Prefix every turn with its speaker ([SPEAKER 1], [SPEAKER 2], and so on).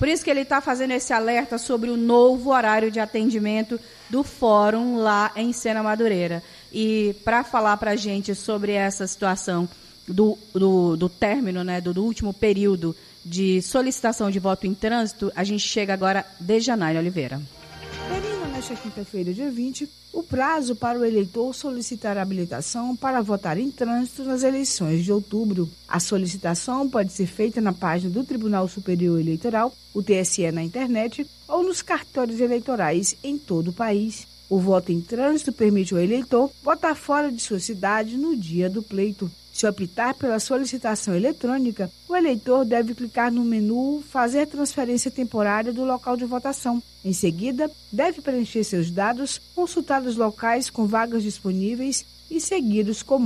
[SPEAKER 1] Por isso que ele está fazendo esse alerta sobre o novo horário de atendimento do fórum lá em Sena Madureira. E para falar para a gente sobre essa situação do término, né, do último período de solicitação de voto em trânsito, a gente chega agora de Janaína Oliveira.
[SPEAKER 2] Termina nesta quinta-feira, dia 20, o prazo para o eleitor solicitar habilitação para votar em trânsito nas eleições de outubro. A solicitação pode ser feita na página do Tribunal Superior Eleitoral, o TSE na internet, ou nos cartórios eleitorais em todo o país. O voto em trânsito permite ao eleitor votar fora de sua cidade no dia do pleito. Se optar pela solicitação eletrônica, o eleitor deve clicar no menu Fazer transferência temporária do local de votação. Em seguida, deve preencher seus dados, consultar os locais com vagas disponíveis e seguir os comandos.